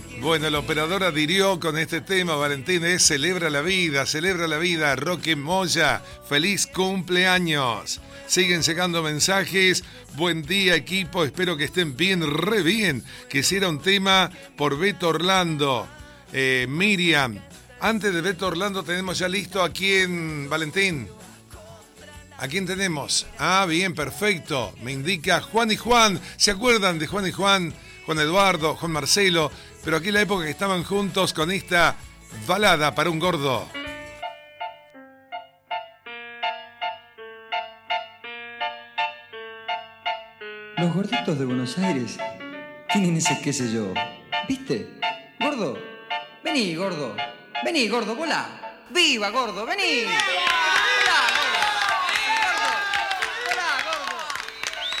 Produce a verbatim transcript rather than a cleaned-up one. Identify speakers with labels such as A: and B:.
A: Bueno, el operador adhirió con este tema, Valentín, es Celebra la Vida, celebra la vida, Roque Moya, feliz cumpleaños. Siguen llegando mensajes, buen día equipo, espero que estén bien, re bien. Quisiera un tema por Beto Orlando, eh, Miriam. Antes de Beto Orlando tenemos ya listo a quién, Valentín. ¿A quién tenemos? Ah, bien, perfecto. Me indica Juan y Juan. ¿Se acuerdan de Juan y Juan? Juan Eduardo, Juan Marcelo. Pero aquí la época que estaban juntos con esta balada para un gordo.
B: Los gorditos de Buenos Aires tienen ese qué sé yo. ¿Viste? Gordo. Vení, gordo. Vení, gordo, volá. ¡Viva, gordo! ¡Vení!